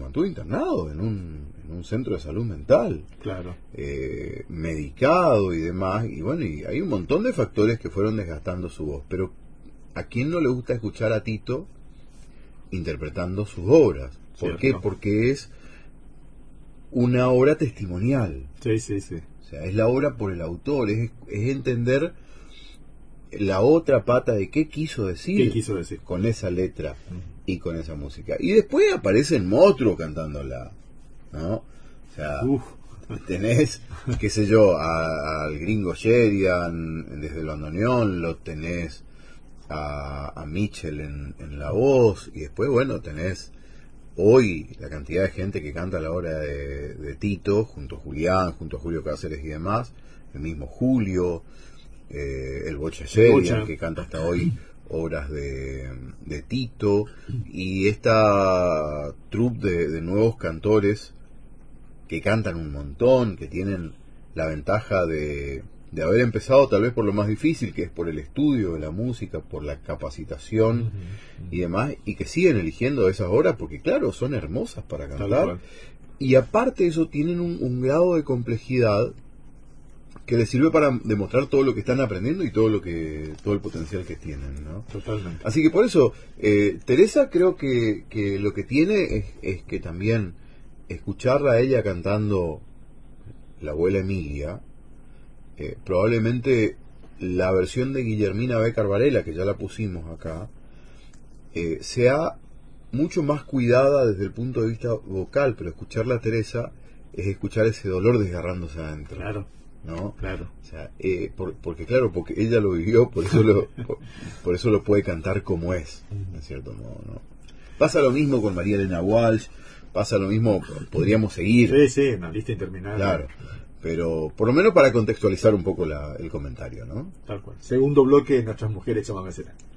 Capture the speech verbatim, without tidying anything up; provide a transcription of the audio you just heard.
mantuvo internado en un, en un centro de salud mental, claro, eh, medicado y demás, y bueno, y hay un montón de factores que fueron desgastando su voz, pero ¿a quién no le gusta escuchar a Tito interpretando sus obras? ¿Por Cierto. qué? Porque es una obra testimonial. Sí, sí, sí. O sea, es la obra por el autor, es, es entender la otra pata de qué quiso decir, ¿Qué quiso decir? con esa letra y con esa música. Y después aparece el monstruo cantándola, ¿no? O sea, Uf. tenés, qué sé yo, a- al gringo Sheridan desde el bandoneón, lo tenés a, a Mitchell en, en la voz, y después, bueno, tenés hoy la cantidad de gente que canta la obra de, de Tito, junto a Julián, junto a Julio Cáceres y demás, el mismo Julio, eh, el Bocha Sheridan, Bocha. que canta hasta hoy obras de, de Tito, y esta troupe de, de nuevos cantores que cantan un montón, que tienen la ventaja de, de haber empezado tal vez por lo más difícil, que es por el estudio de la música, por la capacitación Uh-huh, uh-huh. y demás, y que siguen eligiendo esas obras porque claro, son hermosas para Tal cantar, cual. y aparte de eso tienen un, un grado de complejidad que les sirve para demostrar todo lo que están aprendiendo y todo lo que todo el potencial que tienen, ¿no? Totalmente. Así que por eso eh, Teresa creo que, que lo que tiene es, es que también escucharla a ella cantando La abuela Emilia, eh, probablemente la versión de Guillermina Béccar Varela, que ya la pusimos acá, eh, sea mucho más cuidada desde el punto de vista vocal, pero escucharla a Teresa es escuchar ese dolor desgarrándose adentro. Claro, ¿no? claro. O sea, eh, por, porque claro, porque ella lo vivió, por eso lo, por, por eso lo puede cantar como es, ¿no es cierto? No, no. Pasa lo mismo con María Elena Walsh, pasa lo mismo, podríamos seguir. Sí, sí, una lista interminable. Claro, pero por lo menos para contextualizar un poco la, el comentario, ¿no? Tal cual. Segundo bloque, nuestras mujeres chamameceras.